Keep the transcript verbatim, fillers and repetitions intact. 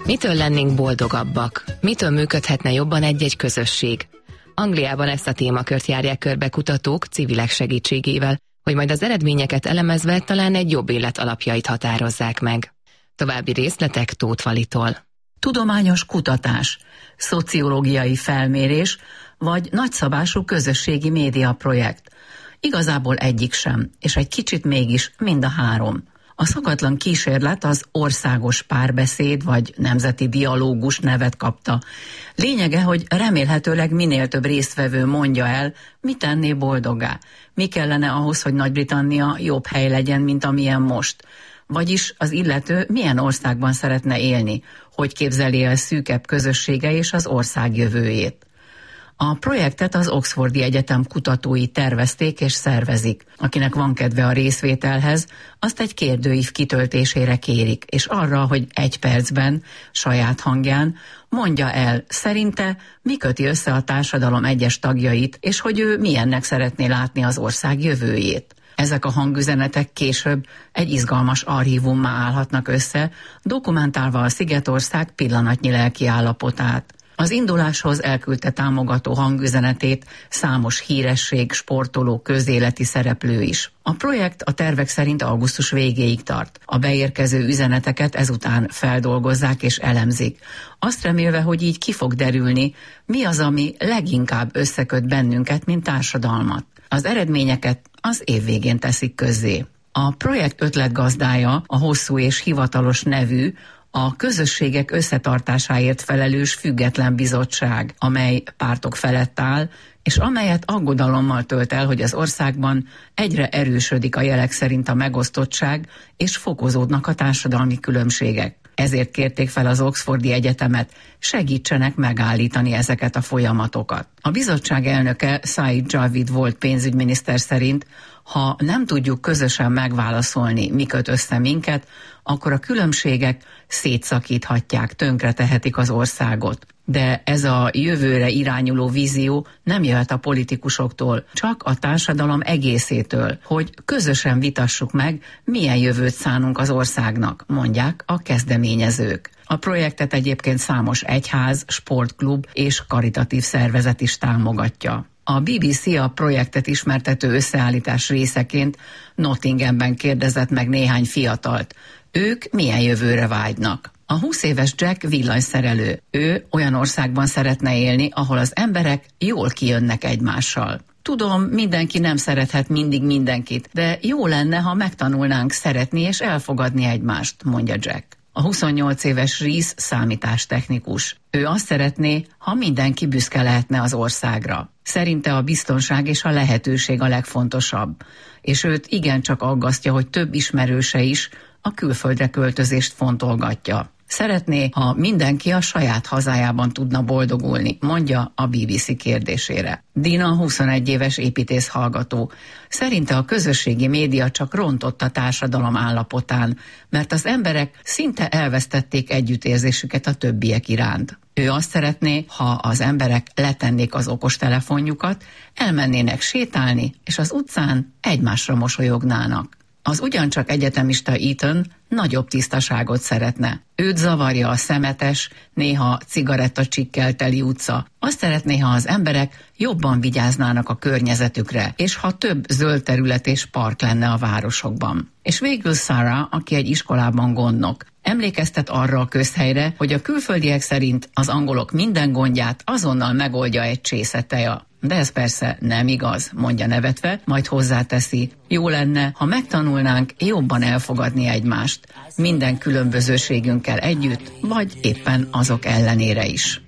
Mitől lennénk boldogabbak? Mitől működhetne jobban egy-egy közösség? Angliában ezt a témakört járják körbe kutatók civilek segítségével, hogy majd az eredményeket elemezve talán egy jobb élet alapjait határozzák meg. További részletek Tóth Valitól. Tudományos kutatás, szociológiai felmérés vagy nagyszabású közösségi média projekt. Igazából egyik sem, és egy kicsit mégis mind a három. A szokatlan kísérlet az országos párbeszéd vagy nemzeti dialógus nevet kapta. Lényege, hogy remélhetőleg minél több résztvevő mondja el, mi tenné boldoggá, mi kellene ahhoz, hogy Nagy-Britannia jobb hely legyen, mint amilyen most. Vagyis az illető milyen országban szeretne élni, hogy képzeli el szűkebb közössége és az ország jövőjét. A projektet az Oxfordi Egyetem kutatói tervezték és szervezik. Akinek van kedve a részvételhez, azt egy kérdőív kitöltésére kérik, és arra, hogy egy percben, saját hangján mondja el, szerinte mi köti össze a társadalom egyes tagjait, és hogy ő milyennek szeretné látni az ország jövőjét. Ezek a hangüzenetek később egy izgalmas archívummá állhatnak össze, dokumentálva a Szigetország pillanatnyi lelkiállapotát. Az induláshoz elküldte támogató hangüzenetét számos híresség, sportoló, közéleti szereplő is. A projekt a tervek szerint augusztus végéig tart. A beérkező üzeneteket ezután feldolgozzák és elemzik. Azt remélve, hogy így ki fog derülni, mi az, ami leginkább összeköt bennünket, mint társadalmat. Az eredményeket az év végén teszik közzé. A projekt ötletgazdája a hosszú és hivatalos nevű, a közösségek összetartásáért felelős független bizottság, amely pártok felett áll, és amelyet aggodalommal tölt el, hogy az országban egyre erősödik a jelek szerint a megosztottság, és fokozódnak a társadalmi különbségek. Ezért kérték fel az Oxfordi Egyetemet, segítsenek megállítani ezeket a folyamatokat. A bizottság elnöke, Said Javid volt pénzügyminiszter szerint, ha nem tudjuk közösen megválaszolni, mi köt össze minket, akkor a különbségek szétszakíthatják, tönkretehetik az országot. De ez a jövőre irányuló vízió nem jöhet a politikusoktól, csak a társadalom egészétől, hogy közösen vitassuk meg, milyen jövőt szánunk az országnak, mondják a kezdeményezők. A projektet egyébként számos egyház, sportklub és karitatív szervezet is támogatja. A bé bé cé a projektet ismertető összeállítás részeként Nottinghamben kérdezett meg néhány fiatalt. Ők milyen jövőre vágynak? A húsz éves Jack villanyszerelő. Ő olyan országban szeretne élni, ahol az emberek jól kijönnek egymással. Tudom, mindenki nem szerethet mindig mindenkit, de jó lenne, ha megtanulnánk szeretni és elfogadni egymást, mondja Jack. A huszonnyolc éves Reese számítástechnikus. Ő azt szeretné, ha mindenki büszke lehetne az országra. Szerinte a biztonság és a lehetőség a legfontosabb, és őt igencsak aggasztja, hogy több ismerőse is a külföldre költözést fontolgatja. Szeretné, ha mindenki a saját hazájában tudna boldogulni, mondja a bé bé cé kérdésére. Dina huszonegy éves építész hallgató. Szerinte a közösségi média csak rontott a társadalom állapotán, mert az emberek szinte elvesztették együttérzésüket a többiek iránt. Ő azt szeretné, ha az emberek letennék az okostelefonjukat, elmennének sétálni, és az utcán egymásra mosolyognának. Az ugyancsak egyetemista Ethan nagyobb tisztaságot szeretne. Őt zavarja a szemetes, néha cigarettacsikkel teli utca. Azt szeretné, ha az emberek jobban vigyáznának a környezetükre, és ha több zöld terület és park lenne a városokban. És végül Sarah, aki egy iskolában gondnok, emlékeztet arra a közhelyre, hogy a külföldiek szerint az angolok minden gondját azonnal megoldja egy csésze teja. De ez persze nem igaz, mondja nevetve, majd hozzáteszi, jó lenne, ha megtanulnánk jobban elfogadni egymást, minden különbözőségünkkel együtt, vagy éppen azok ellenére is.